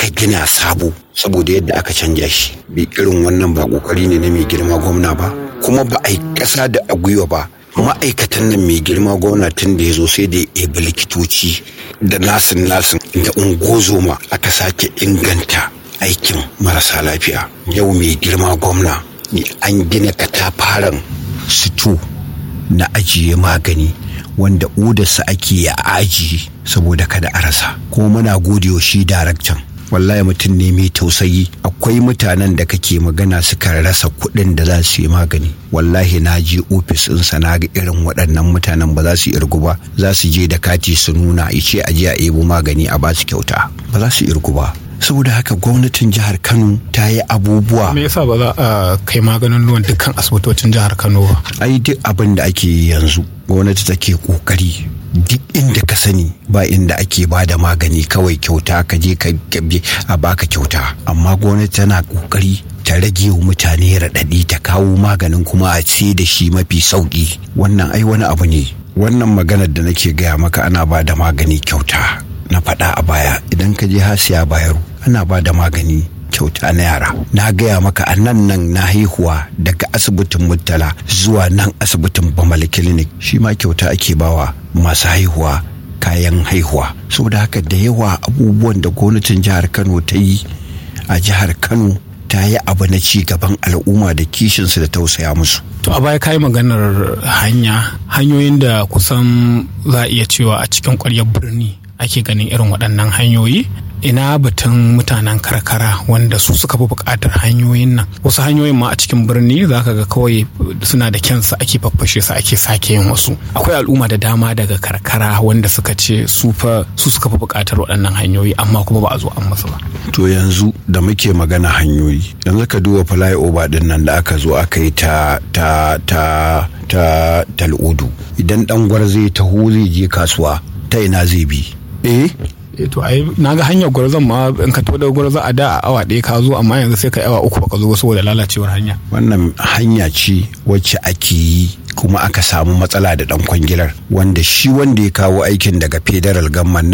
aka gina sabo saboda yadda aka canja shi. Bai irin wannan ba kokari ne na mai girma gwamna ba, kuma ba a yi ƙasa da a gwiwa ba. Ma'aikatan nan mai girma gwamna tun da ya zo sai da ya ebi likitoci da nasin da ungozoma aka sake inganta aikin marasa lafiya. Yau mai girma gwamna an gina katafaren sito na ajiye magani wanda udarsa ake ya aji saboda kada a rasa. Kuma muna godewa shi daraktan, wallahi mutum ne mai tausayi. Akwai mutanen da kake magana suka rasa kuɗin da za su yi magani, wallahi na je ofis ɗinsa na ga irin waɗannan mutanen ba za su irgu ba. Za su je da kati su nuna ice a je a ebo magani a ba su kyauta, ba za su irgu ba. Saboda haka gwamnatin jihar Kano ta yi abubuwa. Me yasa ba za a kai maganin ruwan dukkan asibitocin jihar Kano ba? Ai duk abin da ake yi yanzu gwamnati take kokari. Duk inda ka sani ba inda ake ba da magani kawai kyauta ka je ka gabe a baka kyauta, amma gwamnati tana kokari ta rage wa mutane raɗaɗi, ta kawo maganin kuma a ce da shi mafi sauƙi. Wannan ai wani abu ne. Wannan maganar da nake gaya maka ana ba da magani kyauta, na faɗa a baya. Idan ka je Hasiya Bayero ana ba da magani kyauta na yara. Na gaya maka a nan na haihuwa daga asibitin Murtala zuwa nan asibitin Bamal Clinic, shi ma kyauta ake bawa masu haihuwa kayan haihuwa. Saboda haka da yawa abubuwan da gwamnatin jihar Kano ta yi a jihar Kano, ta yi abu na ci gaban al'umma da kishinsu da tausaya musu. To a baya kayi maganar hanyoyin da kusan za a iya cewa a cikin ƙwaryar birni ake ganin irin waɗannan hanyoyi. Ina batun mutanen karkara wanda su suka fi buƙatar hanyoyin nan. Wasu hanyoyin ma a cikin birni za ka ga kawai suna da kyansu ake faffashe su ake sake yin wasu. Akwai al'umma da dama daga karkara wanda suka ce su suka fi buƙatar waɗannan hanyoyi, amma kuma ba a zo an musu ba. To yanzu da muke magana hanyoyi, yanzu ka duba flyover din nan da aka zo aka yi ta Tal'udu. Idan ɗan gwarzo taho zai je kasuwa ta ina zai bi? To ai na ga hanyar gwarzon ma in ka to da gwarzo a da a awa ɗaya ka zo, amma yanzu sai ka awa uku baka zo saboda lalacewar hanya. Wannan hanya ce wacce ake yi kuma aka samu matsala da dan kwangilar, wanda shi wanda ya kawo aikin daga federal government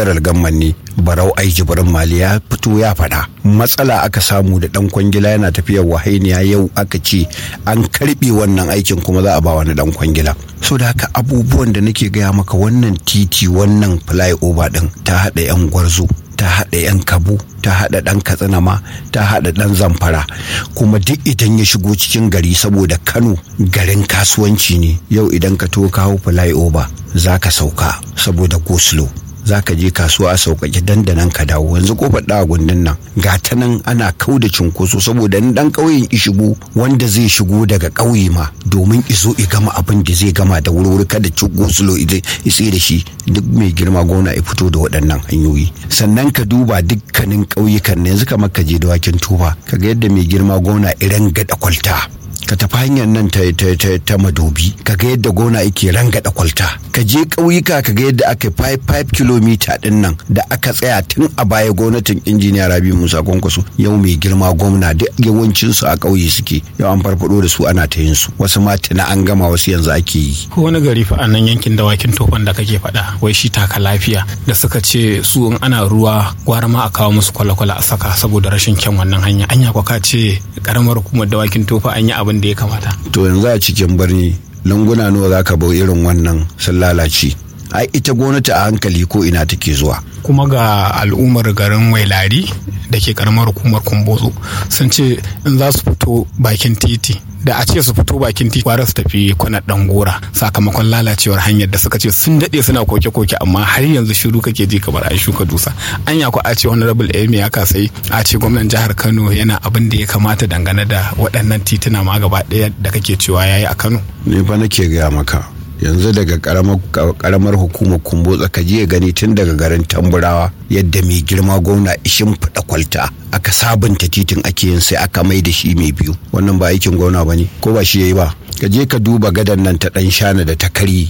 ne Barau Ai Jibrin Mali ya fito ya faɗa. Matsala aka samu da dan kwangila yana tafiyar wahainiya, yau aka ce an karbe wannan aikin kuma za a ba wani dan kwangila. So da haka abubuwan da nake gaya maka, wannan titi, wannan flyover din ta haɗa 'yan Gwarzo, ta haɗa 'yan Kabo, ta haɗa ɗan Katsina ma, ta haɗa ɗan Zamfara, kuma duk idan ya shigo cikin gari, saboda Kano garin kasuwanci ne. Yau idan ka to kawo flyover za ka sauka saboda go slow, za ka je kasuwa a sauƙaƙe dandanan ka dawo. Yanzu kofar ɗawa gundun nan ga ta nan ana kau da cunkoso saboda ɗan ƙauyen ishigo wanda zai shigo daga ƙauye ma domin izo i gama abin da zai gama da wuri kada go slow itse da shi. Duk mai girma gona ya fito da waɗannan hanyoyi. Sannan ka duba dukkanin ƙauyukan na yanzu kamar ka je Dawakin Tofa ka ga yadda mai girma gona iran gada kwalta. Ka tafi hanyar nan ta Madobi ka ga yadda gona yake rangada kwalta. Ka je ƙauyuka ka ga yadda aka 5 kilomita din nan da aka tsaya tun a baya gwamnatin injiniya Rabi Musa Kwankwaso. Yau mai girma gwamna duk yawancin su a ƙauye suke, yau an farfado da su ana ta yin su, wasu ma tuna an gama, wasu yanzu ake yi. Ko wani gari fa a nan yankin Dawakin Tofan da kake faɗa, wai shi Taka Lafiya da suka ce su in ana ruwa gwara ma a kawo musu kwale-kwale a saka saboda rashin kyan wannan hanya. Anya kwa ka ce karamar hukumar Dawakin Tofa an yi abin da ya kamata. To yanzu a cikin birni lunguna nawa za ka bau irin wannan sun lalace. Ai ita gwamnati a hankali ko ina take zuwa. Kuma ga al'ummar garin Wailari da ke karamar hukumar Kumbotso sun ce in za su fito bakin titi, da a ce su fito bakin titi kwara su tafi kwanar Dangora sakamakon lalacewar hanyar da suka ce sun daɗe suna koke-koke, amma har yanzu shiru kake ji kamar an shuka dusa. Anya ko a ce honorable Amy ya kasai a ce gwamnan jihar Kano yana abin da ya kamata dangane da waɗannan tituna ma gaba ɗaya da kake cewa yayi a Kano. Ne fa nake gaya maka, yanzu daga karamar hukumar Kumbotso ka je gani tun daga garin Tamburawa yadda mai girma gwamna ishin fada kwalta aka sabunta titin ake yin sai aka mai da shi mai biyu. Wannan ba aikin gwamna bane ko ba shi yayi ba? Ka je ka duba gadan nan ta Dan Shana da ta Kari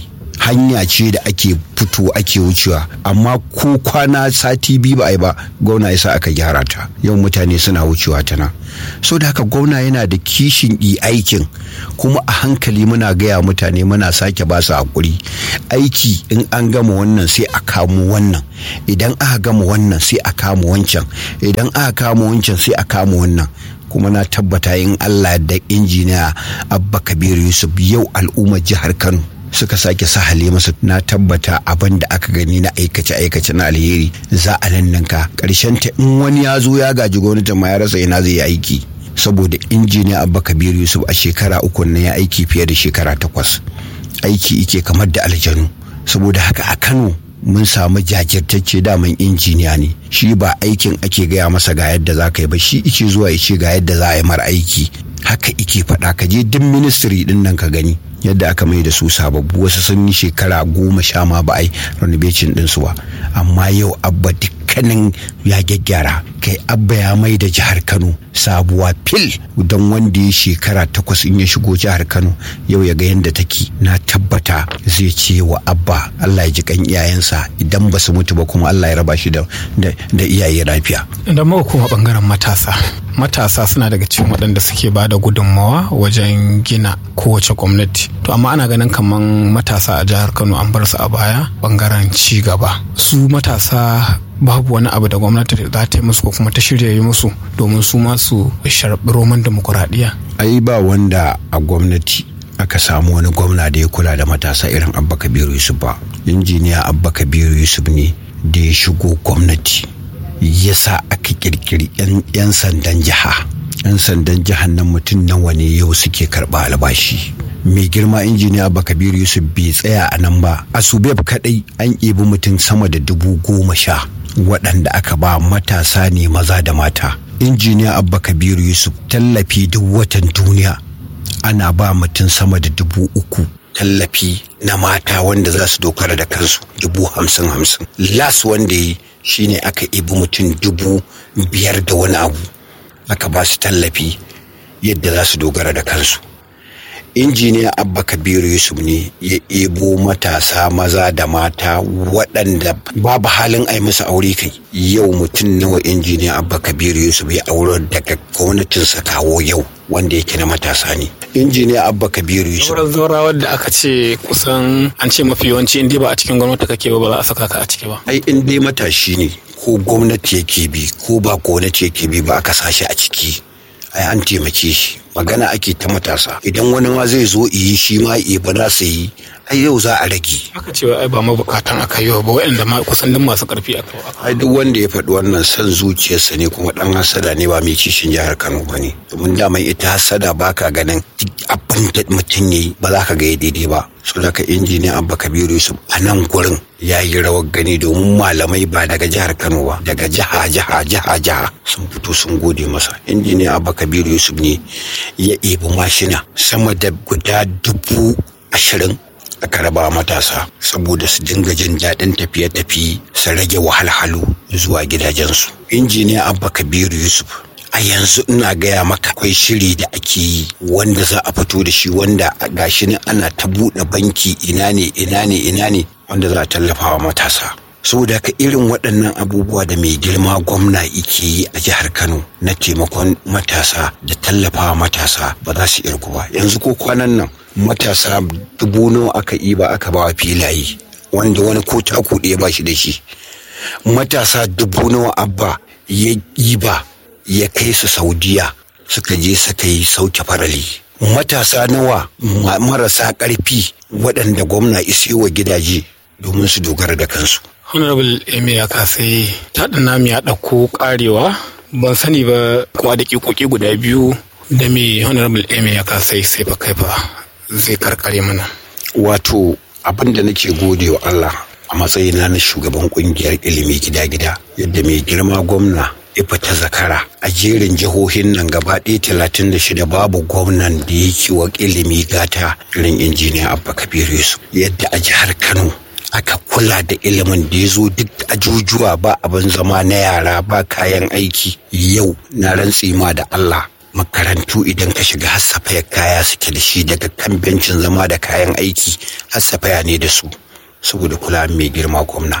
hanya ce da ake fito ake wucewa, amma ko kwana sati biyu ba a yi ba gwamna yasa aka gyara ta, yau mutane suna wucewa ta nan. So da haka gwamna yana da kishin aikin, kuma a hankali muna gaya mutane, muna sake ba su hakuri. Aiki in an gama wannan sai a kamo wannan, idan aka gama wannan sai a kamo wancan, idan aka kamo wancan sai a kamo wannan. Kuma na tabbata in Allah da injiniya Abba Kabir Yusuf yau al'ummar jihar Kano suka sake sahale masa, na tabbata abin da aka gani na aikace na alheri za a nanninka. Karshen ta in wani ya zo ya gaji gwamnati ma ya rasa ina zai yi aiki, saboda injiniya Abba Kabir Yusuf a shekara 3 na ya aiki fiye da shekara 8. Aiki ike kamar da aljanu. Saboda haka a Kano mun samu jajirtacce, daman injiniya ne shi, ba aikin ake gaya masa ga yadda za ka yi ba, shi ike zuwa ya ce ga yadda za a yi mara aiki. Haka ike faɗa, ka je duk ministry din nan ka gani yadda aka mai da su sababbu. Wasu sun yi shekara 10 ma ba a yi renovation ɗinsu ba, amma yau Abba dukkanin ya gyaggyara. Kai Abba ya mai da jihar Kano sabuwa fil, don wanda ya shekara 8 in ya shigo jihar Kano yau ya ga yadda take, na tabbata zai ce wa Abba Allah ya ji kan iyayensa, idan ba su mutu ba kuma Allah ya raba shi da iyaye lafiya. Idan muka koma bangaren matasa suna daga cikin waɗanda suke ba da gudunmawa wajen gina kowace gwamnati, to amma ana ganin kaman matasa a jihar Kano an bar su a baya bangaren ci gaba. Su matasa babu wani abu da gwamnati za ta yi musu ko kuma ta shirya yi musu domin su masu sharɓi roman demokuraɗiyya? Ai ba wanda a gwamnati aka samu wani gwamna da ya kula da matasa irin Abba Kabir Yusuf ba. Injiniya Abba Kabir Yusuf ne da ya shigo gwamnati yasa aka kirkiri 'yan sandan jiha. 'Yan sandan jihar nan mutum nawa ne yau suke karɓa albashi. Mai girma injiniya Abba Kabir Yusuf bai tsaya a nan ba, a Subeb kadai an ebi mutum sama da 10,000 waɗanda aka ba matasa ne maza da mata. Injiniya Abba Kabir Yusuf tallafi duk watan duniya ana ba mutum sama da 3,000 tallafi na mata wanda za su dogara da kansu 50,000. Las wanda yi shine aka ebi mutum 5,000 da wani abu aka ba su tallafi yadda za su dogara da kansu. Injiniya Abba Kabir Yusuf ne ya ebo matasa maza da mata waɗanda babu halin ai musu aure kai. Yau mutum nawa injiniya Abba Kabir Yusuf ya aure daga gwamnatinsa kawo yau wanda yake na matasa ne. Injiniya Abba Kabir Yusuf. Sauran zora wadda aka ce kusan an ce mafi yawanci in dai ba a cikin gwamnati kake ba za a saka ka a ciki ba. Ai in dai matashi ne, ko gwamnati yake bi ko ba gwamnati yake bi ba aka sashi a ciki, ai an taimake shi. Magana ake ta matasa, idan wani ma zai zo yi shi ma ba za su yi, ai yau za a rage. Aka ce ai ba mabukatan aka yi ba, waɗanda ma kusan duk masu ƙarfi aka. Ai duk wanda ya faɗi wannan son zuciyarsa ne, kuma ɗan hasada ne, ba mai kishin jihar Kano ba ne. Domin daman ita hasada ba ka ganin abin da mutum ya yi ba za ka ga daidai ba. So daga injiniya Abba Kabir Yusuf a nan gurin ya yi rawar gani, domin malamai ba daga jihar Kano ba, daga jiha sun fito sun gode masa. Injiniya Abba Kabir Yusuf ne ya ebi mashina sama da guda 20,000 aka raba matasa saboda su dinga jin daɗin tafiye-tafiye, su rage wahalhalu zuwa gidajensu. Injiniya Abba Kabir Yusuf a yanzu ina gaya maka akwai shiri da ake yi wanda za a fito da shi, wanda gashi nan ana ta buɗe banki ina ne wanda za a tallafa wa matasa. Saboda ka irin waɗannan abubuwa da mai girma gwamna yake yi a jihar Kano na taimakon matasa da tallafawa matasa ba za su irgu ba. Yanzu ko kwanan nan matasa 10,000 aka iba aka ba wa filaye, wanda wani ko taku ɗaya ba shi da shi. Matasa 10,000 Abba ya iba ya kai su Saudiya suka je suka yi sauke farali. Matasa nawa marasa ƙarfi waɗanda gwamna isiyowa gidaje domin su dogara da kansu. Honorable Eme ya kasai taɗin namu ya ɗauko ƙarewa, ban sani ba kuma da ƙiƙoƙi guda biyu da me Honorable Eme ya kasai sai fa kai fa zai karkare mana. Wato abin da nake gode wa Allah a matsayina na shugaban ƙungiyar ilimi gida-gida, yadda mai girma gwamna ya fita zakara a jerin jihohin nan gaba ɗaya 36 babu gwamnan da yake wa ilimi gata irin injiniya Abba Kabir Yusuf. Yadda a jihar Kano aka kula da ilimin da ya zo duk ajujuwa, ba abin zama na yara, ba kayan aiki. Yau na rantse ma da Allah makarantu idan ka shiga hassafaya kaya suke da shi, daga kan bencin zama da kayan aiki hassafaya ne da su saboda kula mai girma gwamna.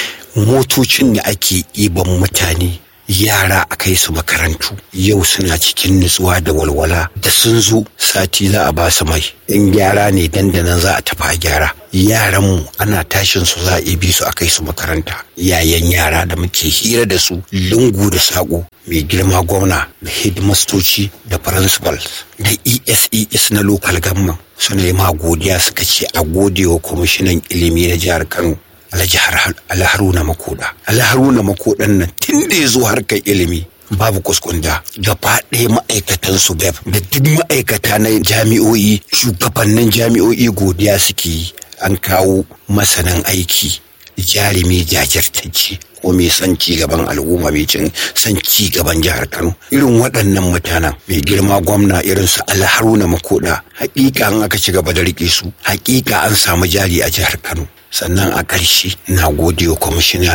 Motocin da ake ɗiban mutane yara a kai su makarantu yau suna cikin nutsuwa da walwala, da sun zo sati za a ba su mai, in gyara ne dandanan za a tafi a gyara. Yaranmu ana tashin su za a bi su a kai su makaranta. Yayan yara da muke hira da su lungu da saƙo, mai girma gwamna da headmastoci da principals da ESES na local government suna yi ma godiya, suka ce a gode wa kwamishinan ilimi na jihar Kano Alhaji Haruna Makoda. Haruna Makodan nan tun da ya zo harkar ilimi babu kuskunda, gaba ɗaya ma'aikatan su da duk ma'aikata na jami'o'i, shugabannin jami'o'i godiya suke yi. An kawo masanan aiki, jarumi jajirtacce ko mai son ci gaban al'umma, mai son ci gaban jihar Kano. Irin waɗannan mutanen mai girma gwamna irin su Haruna Makoda, hakika an aka ci gaba da rike su, hakika an samu jari a jihar Kano. Sannan a ƙarshe na gode wa kwamishina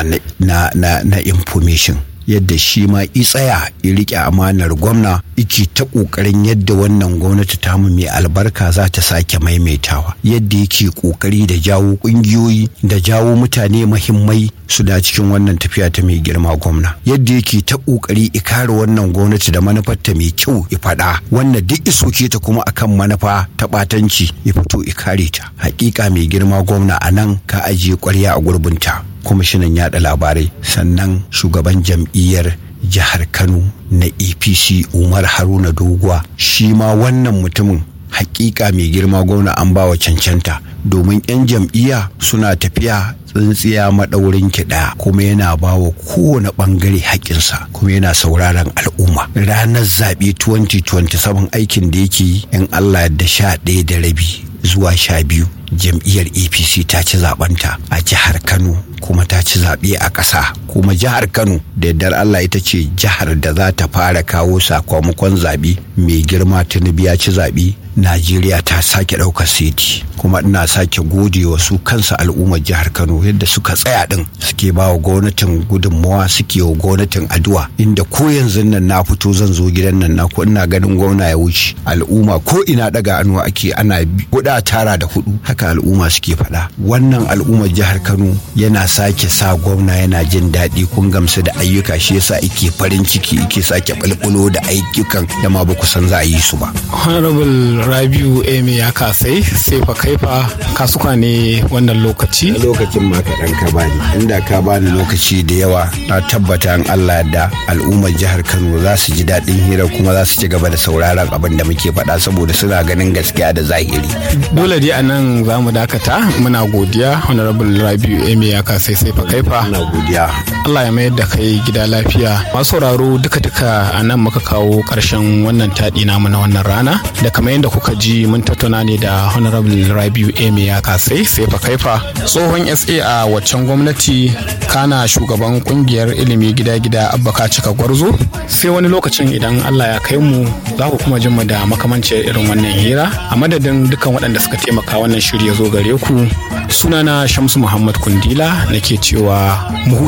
na information, yadda shi ma tsaya ya riƙe amanar gwamna, yake ta ƙoƙarin yadda wannan gwamnati tamu mai albarka za ta sake maimaitawa, yadda yake ƙoƙari da jawo ƙungiyoyi da jawo mutane mahimmai su da cikin wannan tafiya ta mai girma gwamna, yadda yake ta ƙoƙari ya kare wannan gwamnati da manufarta mai kyau ya faɗa, wannan duk isoke ta kuma akan manufa ta ɓatanci ya fito ya kare ta. Hakika mai girma gwamna a nan ka ajiye ƙwarya a gurbinta. Kwamishinan yaɗa labarai, sannan shugaban jam'iyyar jihar Kano na APC Umar Haruna Doguwa, shi ma wannan mutumin hakika mai girma gwamna an bawa cancanta, domin 'yan jam'iyya suna tafiya tsintsiya maɗaurin kiɗa, kuma yana bawa kowane ɓangare haƙƙinsa, kuma yana sauraron al'umma. Ranar zaɓe 2027 aikin da yake yi in Allah da 11:30 zuwa 12 jam'iyyar APC ta ci zaɓenta a jihar Kano, kuma ta ci zaɓe a ƙasa, kuma jihar Kano da yardar Allah ita ce jihar da za ta fara kawo sakamakon zaɓe. Mai girma Tinubu ya ci zaɓe, Najeriya ta sake ɗaukar seti, kuma ina sake gode wa su kansa al'ummar jihar Kano yadda suka tsaya ɗin suke ba wa gwamnatin gudunmawa, suke wa gwamnatin addu'a, inda ko yanzu nan na fito zan zo gidan nan na ko ina ganin gwamna ya wuce, al'umma ko ina daga anuwa ake ana guda tara da hudu, haka al'umma suke faɗa. Wannan al'ummar jihar Kano yana sake sa gwamna yana jin daɗi, kun gamsu da ayyuka, shi yasa ake farin ciki, ake sake bulbulo da ayyukan da ma ba ku san za a yi su ba. Honorable Rabiu Eme ya kasai sai fa kaifa kasuka ne wannan lokaci. Lokacin ma kaɗan ka bani, inda ka bani lokaci da yawa na tabbata in Allah da al'ummar jihar Kano za su ji daɗin hira, kuma za su ci gaba da sauraron abin da muke faɗa, saboda suna ganin gaskiya da zahiri. Dole dai a nan za mu dakata. Muna godiya Honorable Rabiu Eme ya kasai sai fa kaifa. Muna godiya. Allah ya mayar da kai gida lafiya. Masu sauraro duka a nan muka kawo ƙarshen wannan taɗi namu na wannan rana, da kamar yadda kuka ji mun tattauna ne da Honorable Rabiu Eme ya kasai sai fa kaifa, tsohon SA a waccan gwamnati, kana shugaban kungiyar ilimi gida-gida Abba Kacika Gwarzo. Sai wani lokacin idan Allah ya kai mu za ku kuma jin mu da makamancin irin wannan hira. A madadin dukkan waɗanda suka taimaka wannan shiri ya zo gare ku, sunana Shamsu Muhammad Kundila nake cewa mu